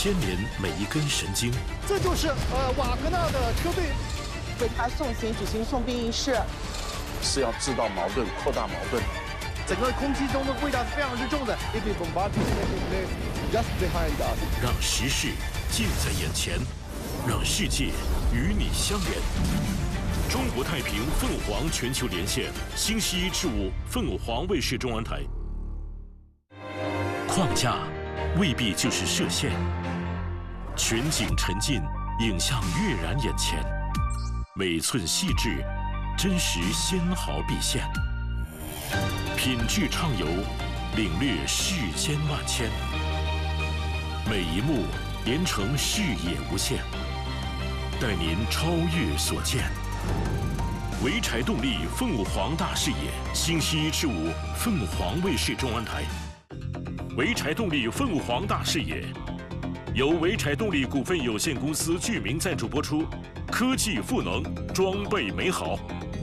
牵连每一根神经。 这就是瓦格纳的车队为他送行举行送殡仪式， 是要制造矛盾、扩大矛盾。 整个空气中的味道是非常之重的。 让时事近在眼前，让世界与你相连。中国太平凤凰全球连线，星期一至五，凤凰卫视中文台。框架未必就是设限，全景沉浸，影像跃然眼前，每寸细致，真实纤毫毕现，品质畅游，领略世间万千，每一幕连成视野无限，带您超越所见。潍柴动力凤凰大视野，星期一至五，凤凰卫视中文台。潍柴动力凤凰大视野，由潍柴动力股份有限公司具名赞助播出，科技赋能，装备美好。